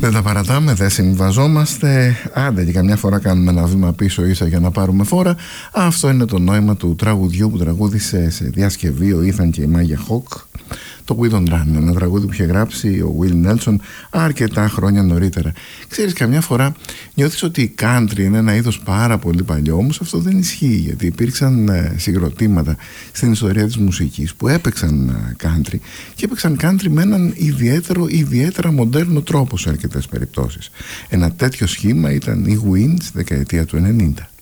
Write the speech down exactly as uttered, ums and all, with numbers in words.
Δεν τα παρατάμε, δεν συμβιβαζόμαστε. Άντε και καμιά φορά κάνουμε ένα βήμα πίσω ίσα για να πάρουμε φόρα. Αυτό είναι το νόημα του τραγουδιού που τραγούδισε σε διασκευή ο Ethan και η Μάγια Χοκ. Το We Don't Run, ένα τραγούδι που είχε γράψει ο Will Nelson αρκετά χρόνια νωρίτερα. Ξέρεις, καμιά φορά νιώθεις ότι η country είναι ένα είδος πάρα πολύ παλιό, όμως αυτό δεν ισχύει, γιατί υπήρξαν συγκροτήματα στην ιστορία της μουσικής που έπαιξαν country και έπαιξαν country με έναν ιδιαίτερο, ιδιαίτερα μοντέρνο τρόπο σε αρκετές περιπτώσεις. Ένα τέτοιο σχήμα ήταν η Win στη δεκαετία του ενενήντα.